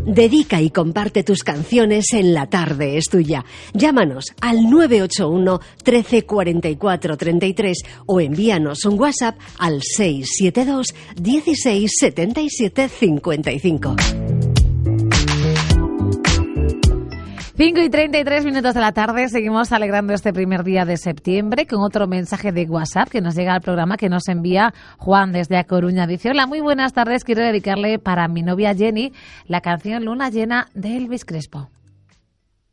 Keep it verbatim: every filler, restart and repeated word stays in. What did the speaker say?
Dedica y comparte tus canciones en La Tarde es Tuya. Llámanos al nueve ocho uno, trece, cuarenta y cuatro, treinta y tres o envíanos un WhatsApp al seis siete dos, dieciséis, setenta y siete, cincuenta y cinco. cinco y treinta y tres minutos de la tarde, seguimos alegrando este primer día de septiembre con otro mensaje de WhatsApp que nos llega al programa, que nos envía Juan desde A Coruña. Dice: hola, muy buenas tardes, quiero dedicarle para mi novia Jenny la canción Luna Llena de Elvis Crespo.